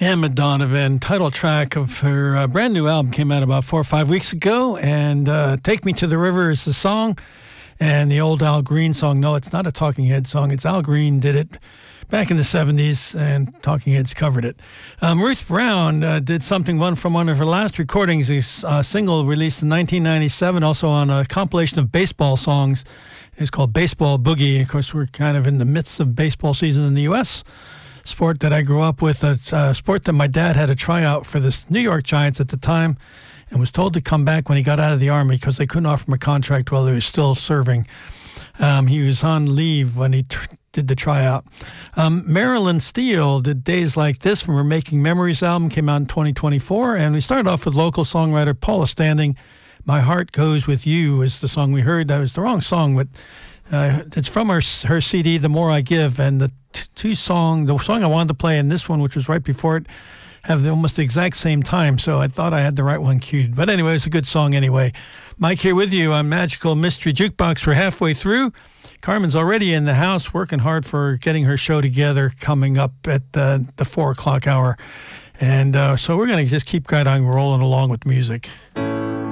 Emma Donovan, title track of her brand new album, came out about 4 or 5 weeks ago. And Take Me to the River is the song. And the old Al Green song, no, it's not a Talking Heads song. It's Al Green did it back in the 70s, and Talking Heads covered it. Ruth Brown did something from one of her last recordings, a single released in 1997, also on a compilation of baseball songs. It's called Baseball Boogie. Of course, we're kind of in the midst of baseball season in the U.S., sport that I grew up with, a sport that my dad had a tryout for the New York Giants at the time, and was told to come back when he got out of the Army because they couldn't offer him a contract while he was still serving. He was on leave when he did the tryout. Marilyn Steele did Days Like This from her Making Memories album, came out in 2024, and we started off with local songwriter Paula Standing. My Heart Goes With You is the song we heard. That was the wrong song, but it's from her CD, The More I Give, and the song I wanted to play and this one, which was right before it, have almost the exact same time, so I thought I had the right one queued. But anyway, it's a good song anyway. Mike here with you on Magical Mystery Jukebox. We're halfway through. Carmen's already in the house working hard for getting her show together coming up at the 4 o'clock hour. And so we're going to just keep rolling along with music.